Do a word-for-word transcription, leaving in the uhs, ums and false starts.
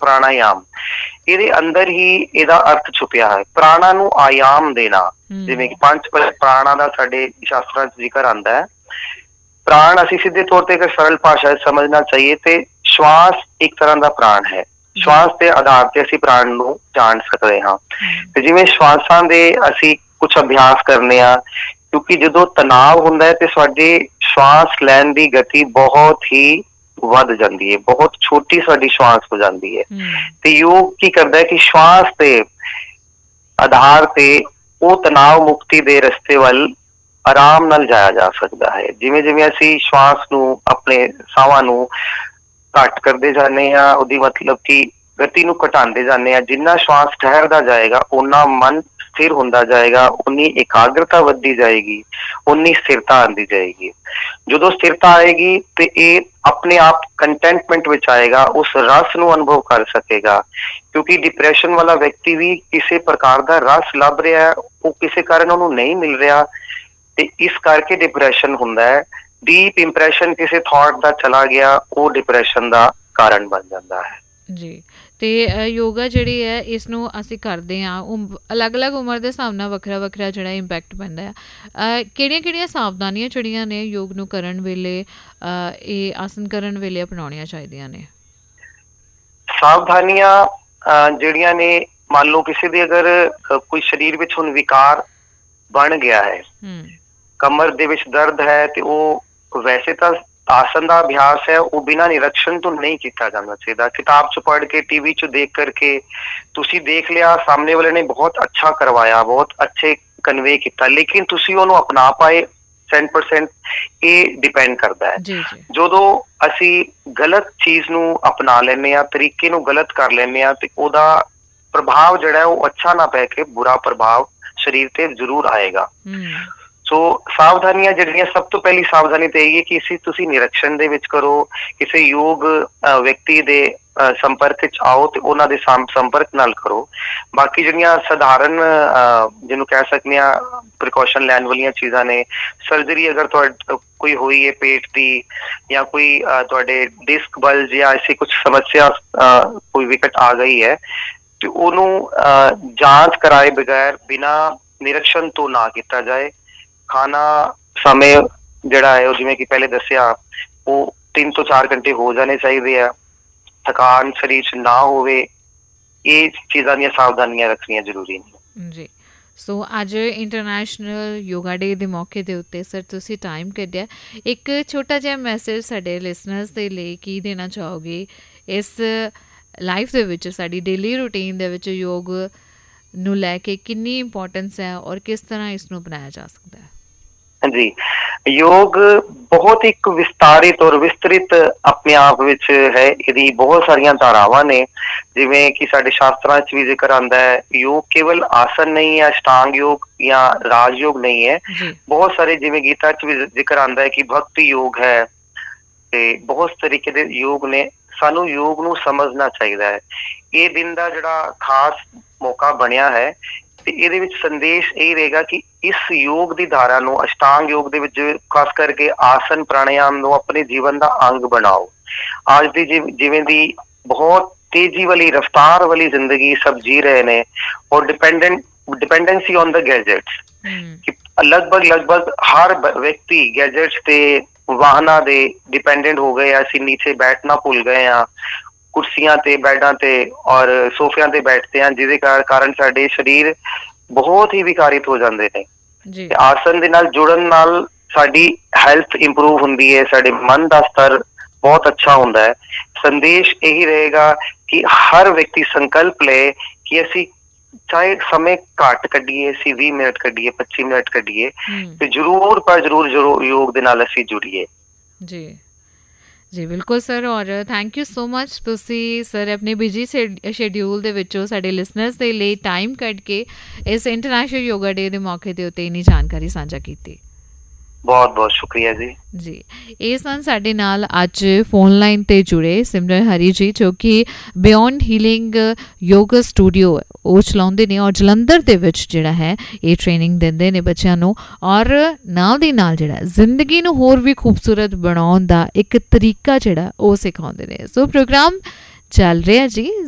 ਪ੍ਰਾਣਾਯਾਮ, ਇਹਦੇ ਅੰਦਰ ਹੀ ਇਹਦਾ ਅਰਥ ਛੁਪਿਆ ਹੈ। ਪ੍ਰਾਣਾ ਨੂੰ ਆਯਾਮ ਦੇਣਾ, ਜਿਵੇਂ ਕਿ ਪੰਜ ਪ੍ਰਾਣਾ ਦਾ ਸਾਡੇ ਸ਼ਾਸਤਰਾਂ 'ਚ ਜ਼ਿਕਰ ਆਉਂਦਾ ਹੈ। ਪ੍ਰਾਣ ਅਸੀਂ ਸਿੱਧੇ ਤੌਰ ਤੇ ਅਗਰ ਸਰਲ ਭਾਸ਼ਾ 'ਚ ਸਮਝਣਾ ਚਾਹੀਏ ਤੇ श्वास एक तरह का प्राण है। श्वास के आधार से ਅਸੀਂ प्राण ਨੂੰ ਜਾਣ ਸਕਦੇ ਹਾਂ। ਤੇ ਜਿਵੇਂ ਸ਼ਵਾਸਾਂ ਦੇ ਅਸੀਂ ਕੁਝ ਅਭਿਆਸ ਕਰਨੇ ਆ, ਕਿਉਂਕਿ ਜਦੋਂ ਤਣਾਅ ਹੁੰਦਾ ਹੈ ਤੇ ਸਾਡੇ श्वास ਲੈਣ ਦੀ ਗਤੀ ਬਹੁਤ ਹੀ ਵੱਧ ਜਾਂਦੀ ਹੈ, ਬਹੁਤ ਛੋਟੀ ਸਾਡੀ श्वास ਹੋ ਜਾਂਦੀ ਹੈ। ਤੇ ਯੋਗ ਕੀ ਕਰਦਾ ਹੈ ਕਿ श्वास ਦੇ ਆਧਾਰ ਤੇ ਉਹ ਤਣਾਅ ਮੁਕਤੀ ਦੇ ਰਸਤੇ ਵੱਲ ਆਰਾਮ ਨਾਲ ਜਾਇਆ ਜਾ ਸਕਦਾ ਹੈ। ਜਿਵੇਂ ਜਿਵੇਂ ਅਸੀਂ श्वास ਨੂੰ ਆਪਣੇ ਸਾਹਾਂ ਨੂੰ ਘੱਟ ਕਰਦੇ ਜਾਂਦੇ ਹਾਂ, ਉਹਦੀ ਮਤਲਬ ਕਿ ਗਤੀ ਨੂੰ ਘਟਾਉਂਦੇ ਜਾਂਦੇ ਹਾਂ, ਜਿੰਨਾ श्वास ਠਹਿਰਦਾ ਜਾਏਗਾ ਓਨਾ ਮਨ ਸਥਿਰ ਹੁੰਦਾ ਜਾਏਗਾ, ਉਨੀ ਇਕਾਗਰਤਾ ਵੱਧਦੀ ਜਾਏਗੀ, ਉਨੀ ਸਥਿਰਤਾ ਆਉਂਦੀ ਜਾਏਗੀ। ਜਦੋਂ ਸਥਿਰਤਾ ਆਏਗੀ ਤੇ ਇਹ ਆਪਣੇ ਆਪ ਕੰਟੈਂਟਮੈਂਟ ਵਿੱਚ ਆਏਗਾ, ਉਸ ਰਸ ਨੂੰ ਅਨੁਭਵ ਕਰ ਸਕੇਗਾ। ਕਿਉਂਕਿ ਡਿਪਰੈਸ਼ਨ ਵਾਲਾ ਵਿਅਕਤੀ ਵੀ ਕਿਸੇ ਪ੍ਰਕਾਰ ਦਾ ਰਸ ਲੱਭ ਰਿਹਾ ਹੈ, ਉਹ ਕਿਸੇ ਕਾਰਨ ਉਹਨੂੰ ਨਹੀਂ ਮਿਲ ਰਿਹਾ ਤੇ ਇਸ ਕਰਕੇ ਡਿਪਰੈਸ਼ਨ ਹੁੰਦਾ ਹੈ। ਡੀਪ ਇੰਪ੍ਰੈਸ਼ਨ ਕਿਸੇ ਥਾਟ ਦਾ ਚਲਾ ਗਿਆ, ਉਹ ਡਿਪਰੈਸ਼ਨ ਦਾ ਕਾਰਨ ਬਣ ਜਾਂਦਾ ਹੈ ਜੀ। ਤੇ ਯੋਗਾ ਜਿਹੜੀ ਹੈ ਇਸ ਨੂੰ ਅਸੀਂ ਕਰਦੇ ਹਾਂ, ਅਲੱਗ ਅਲੱਗ ਉਮਰ ਦੇ ਹਿਸਾਬ ਨਾਲ ਵੱਖਰਾ ਵੱਖਰਾ ਜਿਹੜਾ ਇੰਪੈਕਟ ਪੈਂਦਾ ਹੈ। ਕਿਹੜੀਆਂ ਕਿਹੜੀਆਂ ਸਾਵਧਾਨੀਆਂ ਜਿਹੜੀਆਂ ਨੇ ਯੋਗ ਨੂੰ ਕਰਨ ਵੇਲੇ, ਇਹ ਆਸਨ ਕਰਨ ਵੇਲੇ ਅਪਣਾਉਣੀਆਂ ਚਾਹੀਦੀਆਂ ਨੇ? ਸਾਵਧਾਨੀਆਂ ਜਿਹੜੀਆਂ ਨੇ, ਮੰਨ ਲਓ ਕਿਸੇ ਦੇ ਅਗਰ ਕੋਈ ਸਰੀਰ ਵਿੱਚ ਹੁਣ ਵਿਕਾਰ ਬਣ ਗਿਆ ਹੈ, ਕਮਰ ਦੇ ਵਿੱਚ ਦਰਦ ਹੈ, ਤੇ ਉਹ ਵੈਸੇ ਤਾਂ ਆਸਨ ਦਾ ਅਭਿਆਸ ਹੈ ਉਹ ਬਿਨਾਂ ਨਿਰੀਖਣ ਤੋਂ ਨਹੀਂ ਕੀਤਾ ਜਾਣਾ ਚਾਹੀਦਾ। ਕਿਤਾਬ 'ਚ ਪੜ੍ਹ ਕੇ, ਟੀਵੀ 'ਚ ਦੇਖ ਕਰਕੇ ਤੁਸੀਂ ਦੇਖ ਲਿਆ ਸਾਹਮਣੇ ਵਾਲੇ ਨੇ ਬਹੁਤ ਅੱਛਾ ਕਰਵਾਇਆ, ਬਹੁਤ ਅੱਛੇ ਕਨਵੇ ਕੀਤਾ, ਲੇਕਿਨ ਤੁਸੀਂ ਉਹਨੂੰ ਅਪਣਾ ਪਾਏ ਸੌ ਪਰਸੈਂਟ, ਇਹ ਡਿਪੈਂਡ ਕਰਦਾ ਹੈ। ਜਦੋਂ ਅਸੀਂ ਗਲਤ ਚੀਜ਼ ਨੂੰ ਅਪਣਾ ਲੈਂਦੇ ਹਾਂ, ਤਰੀਕੇ ਨੂੰ ਗਲਤ ਕਰ ਲੈਂਦੇ ਹਾਂ, ਤੇ ਉਹਦਾ ਪ੍ਰਭਾਵ ਜਿਹੜਾ ਉਹ ਅੱਛਾ ਨਾ ਪੈ ਕੇ ਬੁਰਾ ਪ੍ਰਭਾਵ ਸਰੀਰ ਤੇ ਜ਼ਰੂਰ ਆਏਗਾ। ਸੋ ਸਾਵਧਾਨੀਆਂ ਜਿਹੜੀਆਂ, ਸਭ ਤੋਂ ਪਹਿਲੀ ਸਾਵਧਾਨੀ ਤਾਂ ਇਹ ਹੈ ਕਿ ਅਸੀਂ ਤੁਸੀਂ ਨਿਰੀਖਣ ਦੇ ਵਿੱਚ ਕਰੋ, ਕਿਸੇ ਯੋਗ ਵਿਅਕਤੀ ਦੇ ਸੰਪਰਕ ਵਿੱਚ ਆਓ ਤੇ ਉਹਨਾਂ ਦੇ ਸੰਪਰਕ ਨਾਲ ਕਰੋ। ਬਾਕੀ ਜਿਹੜੀਆਂ ਸਧਾਰਨ ਜਿਹਨੂੰ ਕਹਿ ਸਕਦੇ ਹਾਂ ਪ੍ਰੀਕਾਸ਼ਨ ਲੈਣ ਵਾਲੀਆਂ ਚੀਜ਼ਾਂ ਨੇ, ਸਰਜਰੀ ਅਗਰ ਤੁਹਾਡੇ ਕੋਈ ਹੋਈ ਹੈ ਪੇਟ ਦੀ, ਜਾਂ ਕੋਈ ਤੁਹਾਡੇ ਡਿਸਕ ਬਲਜ ਜਾਂ ਐਸੀ ਕੁਛ ਸਮੱਸਿਆ ਕੋਈ ਵਿਕਟ ਆ ਗਈ ਹੈ, ਤੇ ਉਹਨੂੰ ਜਾਂਚ ਕਰਾਏ ਬਗੈਰ ਬਿਨਾਂ ਨਿਰੀਖਣ ਤੋਂ ਨਾ ਕੀਤਾ ਜਾਏ। ਖਾਣਾ ਸਮੇਂ ਜਿਹੜਾ ਹੈ ਉਹ ਜਿਵੇਂ ਕਿ ਪਹਿਲੇ ਦੱਸਿਆ, ਉਹ ਤਿੰਨ ਤੋਂ ਚਾਰ ਘੰਟੇ ਹੋ ਜਾਣੇ ਚਾਹੀਦੇ ਆ, ਥਕਾਨ ਸਰੀਰ 'ਚ ਨਾ ਹੋਵੇ, ਇਹ ਚੀਜ਼ਾਂ ਦੀਆਂ ਸਾਵਧਾਨੀਆਂ ਰੱਖਣੀਆਂ ਜ਼ਰੂਰੀ ਨੇ ਜੀ। ਸੋ ਅੱਜ ਇੰਟਰਨੈਸ਼ਨਲ ਯੋਗਾ ਡੇ ਦੇ ਮੌਕੇ ਦੇ ਉੱਤੇ ਸਰ ਤੁਸੀਂ ਟਾਈਮ ਕੱਢਿਆ, ਇੱਕ ਛੋਟਾ ਜਿਹਾ ਮੈਸੇਜ ਸਾਡੇ ਲਿਸਨਰਸ ਦੇ ਲਈ ਕੀ ਦੇਣਾ ਚਾਹੋਗੇ ਇਸ ਲਾਈਫ ਦੇ ਵਿੱਚ, ਸਾਡੀ ਡੇਲੀ ਰੂਟੀਨ ਦੇ ਵਿੱਚ ਯੋਗ ਨੂੰ ਲੈ ਕੇ ਕਿੰਨੀ ਇੰਪੋਰਟੈਂਸ ਹੈ ਔਰ ਕਿਸ ਤਰ੍ਹਾਂ ਇਸ ਨੂੰ ਅਪਣਾਇਆ ਜਾ ਸਕਦਾ ਹੈ? ਹਾਂਜੀ, ਯੋਗ ਬਹੁਤ ਇੱਕ ਵਿਸਤਾਰਿਤ ਔਰ ਵਿਸਤ੍ਰਿਤ ਆਪਣੇ ਆਪ ਵਿੱਚ ਹੈ, ਇਹਦੀ ਬਹੁਤ ਸਾਰੀਆਂ ਧਾਰਾਵਾਂ ਨੇ। ਜਿਵੇਂ ਕਿ ਸਾਡੇ ਸ਼ਾਸਤਰਾਂ 'ਚ ਵੀ ਜ਼ਿਕਰ ਆਉਂਦਾ ਹੈ, ਯੋਗ ਕੇਵਲ ਆਸਨ ਨਹੀਂ ਹੈ, ਅਸ਼ਟਾਂਗ ਯੋਗ ਜਾਂ ਰਾਜ ਯੋਗ ਨਹੀਂ ਹੈ, ਬਹੁਤ ਸਾਰੇ, ਜਿਵੇਂ ਗੀਤਾ 'ਚ ਵੀ ਜ਼ਿਕਰ ਆਉਂਦਾ ਹੈ ਕਿ ਭਗਤੀ ਯੋਗ ਹੈ, ਤੇ ਬਹੁਤ ਤਰੀਕੇ ਦੇ ਯੋਗ ਨੇ। ਸਾਨੂੰ ਯੋਗ ਨੂੰ ਸਮਝਣਾ ਚਾਹੀਦਾ ਹੈ। ਇਹ ਦਿਨ ਦਾ ਜਿਹੜਾ ਖਾਸ ਮੌਕਾ ਬਣਿਆ ਹੈ, ਤੇ ਇਹਦੇ ਵਿੱਚ ਸੰਦੇਸ਼ ਇਹ ਰਹੇਗਾ ਕਿ ਇਸ ਯੋਗ ਦੀ ਧਾਰਾ ਨੂੰ, ਅਸ਼ਟਾਂਗ ਯੋਗ ਦੇ ਵਿੱਚ ਖਾਸ ਕਰਕੇ ਆਸਨ ਪ੍ਰਾਣਾਯਾਮ ਨੂੰ ਆਪਣੇ ਜੀਵਨ ਦਾ ਅੰਗ ਬਣਾਓ। ਅੱਜ ਦੀ ਜਿਵੇਂ ਦੀ ਬਹੁਤ ਤੇਜ਼ੀ ਵਾਲੀ, ਰਫਤਾਰ ਵਾਲੀ ਜ਼ਿੰਦਗੀ ਸਭ ਜੀ ਰਹੇ ਨੇ, ਔਰ dependent dependency on the gadgets, ਕਿ ਲਗਭਗ ਲਗਭਗ ਹਰ ਵਿਅਕਤੀ ਗੈਜਟਸ ਤੇ ਵਾਹਨਾਂ ਦੇ ਡਿਪੈਂਡੈਂਟ ਹੋ ਗਏ ਆ। ਅਸੀਂ ਨੀਚੇ ਬੈਠਣਾ ਭੁੱਲ ਗਏ ਆ, ਕੁਰਸੀਆਂ ਤੇ, ਬੈਡਾਂ ਤੇ ਔਰ ਸੋਫਿਆਂ ਤੇ ਬੈਠਦੇ ਹਨ, ਜਿਹਦੇ ਕਾਰਨ ਸਾਡੇ ਸਰੀਰ ਬਹੁਤ ਹੀ ਵਿਕਾਰਿਤ ਹੋ ਜਾਂਦੇ ਨੇ। ਆਸਨ ਦੇ ਨਾਲ ਜੁੜਨ ਨਾਲ ਸਾਡੀ ਹੈਲਥ ਇੰਪਰੂਵ ਹੁੰਦੀ ਹੈ, ਸਾਡੇ ਮਨ ਦਾ ਸਤਰ ਬਹੁਤ ਅੱਛਾ ਹੁੰਦਾ ਹੈ। ਸੰਦੇਸ਼ ਇਹੀ ਰਹੇਗਾ ਕਿ ਹਰ ਵਿਅਕਤੀ ਸੰਕਲਪ ਲਏ ਕਿ ਅਸੀਂ ਚਾਹੇ ਸਮੇਂ ਘੱਟ ਕੱਢੀਏ, ਅਸੀਂ ਵੀਹ ਮਿੰਟ ਕੱਢੀਏ, ਪੱਚੀ ਮਿੰਟ ਕੱਢੀਏ, ਤੇ ਜ਼ਰੂਰ ਪਰ ਜ਼ਰੂਰ ਜ਼ਰੂਰ ਯੋਗ ਦੇ ਨਾਲ ਅਸੀਂ ਜੁੜੀਏ। ਜੀ ਜੀ ਬਿਲਕੁਲ ਸਰ, ਔਰ ਥੈਂਕ ਯੂ ਸੋ ਮਚ, ਤੁਸੀਂ ਸਰ ਆਪਣੇ ਬਿਜੀ ਸ਼ੈਡਿਊਲ ਦੇ ਵਿੱਚੋਂ ਸਾਡੇ ਲਿਸਨਰਸ ਦੇ ਲਈ ਟਾਈਮ ਕੱਢ ਕੇ ਇਸ ਇੰਟਰਨੈਸ਼ਨਲ ਯੋਗਾ ਡੇ ਦੇ ਮੌਕੇ ਦੇ ਉੱਤੇ ਇੰਨੀ ਜਾਣਕਾਰੀ ਸਾਂਝਾ ਕੀਤੀ। ਬਹੁਤ ਬਹੁਤ ਸ਼ੁਕਰੀਆ ਜੀ। ਜੀ, ਇਹ ਸਨ ਸਾਡੇ ਨਾਲ ਅੱਜ ਫੋਨ ਲਾਈਨ ਤੇ ਜੁੜੇ ਸਿਮਰਨ ਹਰੀ ਜੀ, ਜੋ ਕਿ ਬਿਯੋਂਡ ਹੀਲਿੰਗ ਯੋਗਾ ਸਟੂਡੀਓ ਉਹ ਚਲਾਉਂਦੇ ਨੇ ਔਰ ਜਲੰਧਰ ਦੇ ਵਿੱਚ ਜਿਹੜਾ ਹੈ ਇਹ ਟ੍ਰੇਨਿੰਗ ਦਿੰਦੇ ਨੇ ਬੱਚਿਆਂ ਨੂੰ, ਔਰ ਨਾਲ ਦੀ ਨਾਲ ਜਿਹੜਾ ਜ਼ਿੰਦਗੀ ਨੂੰ ਹੋਰ ਵੀ ਖੂਬਸੂਰਤ ਬਣਾਉਣ ਦਾ ਇੱਕ ਤਰੀਕਾ ਜਿਹੜਾ ਉਹ ਸਿਖਾਉਂਦੇ ਨੇ। ਸੋ ਪ੍ਰੋਗਰਾਮ ਚੱਲ ਰਿਹਾ ਜੀ।